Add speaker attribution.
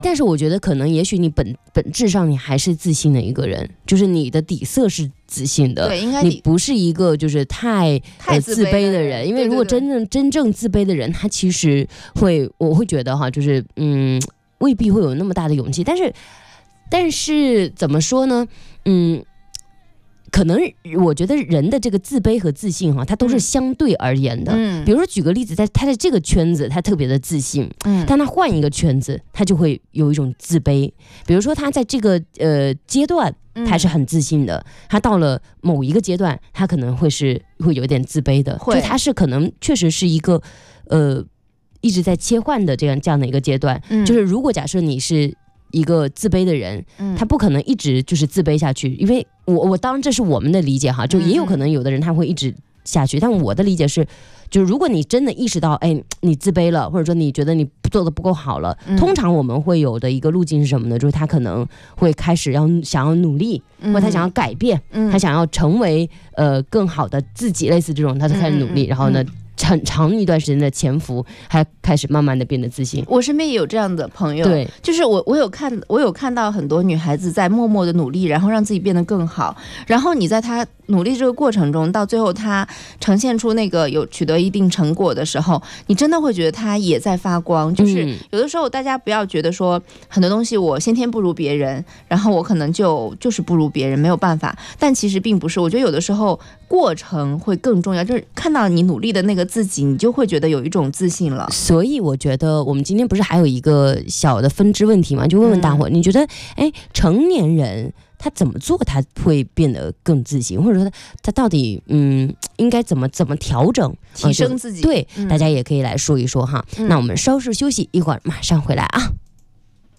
Speaker 1: 但是我觉得可能也许你本质上你还是自信的一个人，就是你的底色是自信的，
Speaker 2: 对，应该
Speaker 1: 你不是一个就是太自卑的人，因为如果真正自卑的人，他其实我会觉得哈，就是未必会有那么大的勇气，但是怎么说呢，可能我觉得人的这个自卑和自信哈，它都是相对而言的。比如说举个例子，他在这个圈子他特别的自信，但他换一个圈子，他就会有一种自卑。比如说他在这个阶段他是很自信的，他到了某一个阶段，他可能会有点自卑的，就他是可能确实是一个一直在切换的这样的一个阶段。就是如果假设你是一个自卑的人，他不可能一直就是自卑下去，因为我当然这是我们的理解哈，就也有可能有的人他会一直下去，但我的理解是，就是如果你真的意识到你自卑了，或者说你觉得你做的不够好了，通常我们会有的一个路径是什么呢？就是他可能会开始想要努力，或者他想要改变，他想要成为更好的自己，类似这种，他就开始努力，然后呢很长一段时间的潜伏，还开始慢慢的变得自信。
Speaker 2: 我身边也有这样的朋友，
Speaker 1: 对，
Speaker 2: 就是我有看到很多女孩子在默默的努力，然后让自己变得更好，然后你在她努力这个过程中，到最后她呈现出那个有取得一定成果的时候，你真的会觉得她也在发光。就是有的时候大家不要觉得说很多东西我先天不如别人，然后我可能就是不如别人，没有办法，但其实并不是。我觉得有的时候过程会更重要，就是看到你努力的那个自己，你就会觉得有一种自信了。
Speaker 1: 所以我觉得我们今天不是还有一个小的分支问题吗？就问问大伙，你觉得成年人他怎么做他会变得更自信，或者说他到底应该怎么调整
Speaker 2: 提升自己？
Speaker 1: 对，大家也可以来说一说哈。那我们稍事休息，一会儿马上回来啊。